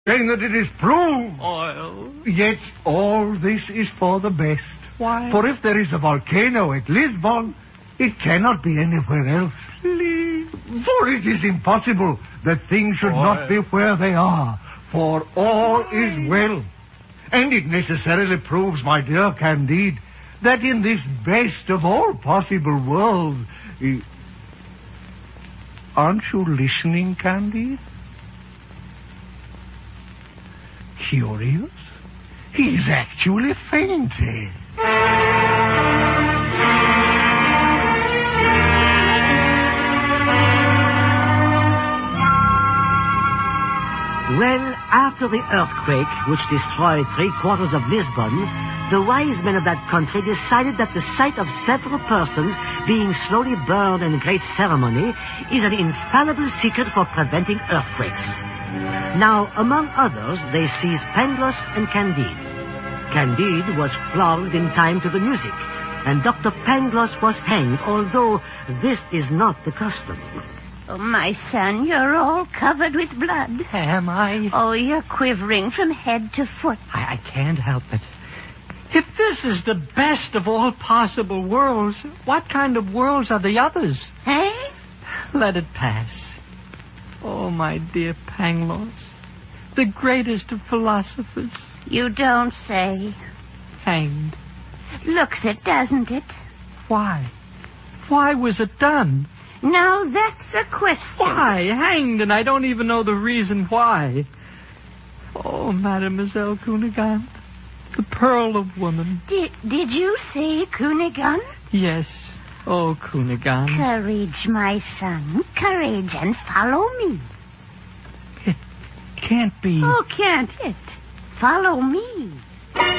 saying that it is proved. Oil. Yet all this is for the best. Why? For if there is a volcano at Lisbon, it cannot be anywhere else. For it is impossible that things should not be where they are, for all is well. And it necessarily proves, my dear Candide, that in this best of all possible worlds... Aren't you listening, Candide? Curious. He's actually fainted. Well, after the earthquake, which destroyed 3/4 of Lisbon, the wise men of that country decided that the sight of several persons being slowly burned in great ceremony is an infallible secret for preventing earthquakes. Now, among others, they seized Pangloss and Candide. Candide was flogged in time to the music, and Dr. Pangloss was hanged, although this is not the custom. Oh, my son, you're all covered with blood. Am I? Oh, you're quivering from head to foot. I can't help it. If this is the best of all possible worlds, what kind of worlds are the others? Eh? Let it pass. Oh, my dear Pangloss, the greatest of philosophers. You don't say. Hanged. Looks it, doesn't it? Why? Why was it done? Now that's a question. Why? Hanged, and I don't even know the reason why. Oh, Mademoiselle Cunegonde, the pearl of woman. Did you say Cunegonde? Yes. Oh, Cunegonde. Courage, my son. Courage, and follow me. It can't be. Oh, can't it? Follow me.